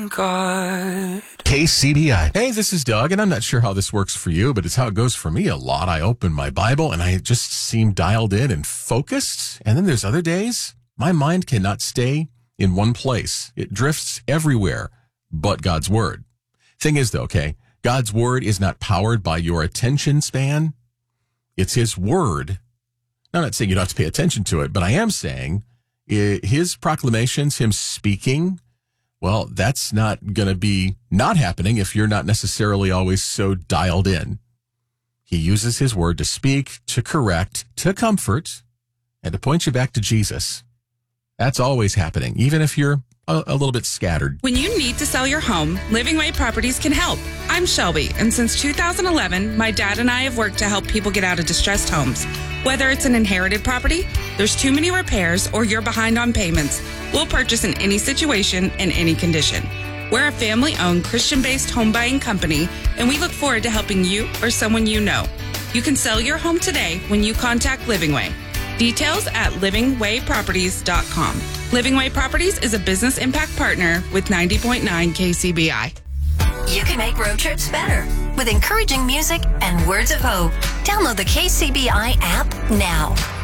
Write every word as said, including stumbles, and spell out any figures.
God. K C B I. Hey, this is Doug, and I'm not sure how this works for you, but it's how it goes for me a lot. I open my Bible, and I just seem dialed in and focused. And then there's other days, my mind cannot stay in one place. It drifts everywhere but God's Word. Thing is, though, okay, God's Word is not powered by your attention span. It's His Word. Now, I'm not saying you don't have to pay attention to it, but I am saying eh, His proclamations, Him speaking, well, that's not going to be not happening if you're not necessarily always so dialed in. He uses His Word to speak, to correct, to comfort, and to point you back to Jesus. That's always happening, even if you're a, a little bit scattered. When you need to sell your home, Living Way Properties can help. I'm Shelby, and since two thousand eleven, my dad and I have worked to help people get out of distressed homes. Whether it's an inherited property, there's too many repairs, or you're behind on payments, we'll purchase in any situation, in any condition. We're a family-owned, Christian-based home buying company, and we look forward to helping you or someone you know. You can sell your home today when you contact Living Way. Details at living way properties dot com. Living Way Properties is a business impact partner with ninety point nine K C B I. You can make road trips better with encouraging music and words of hope. Download the K C B I app now.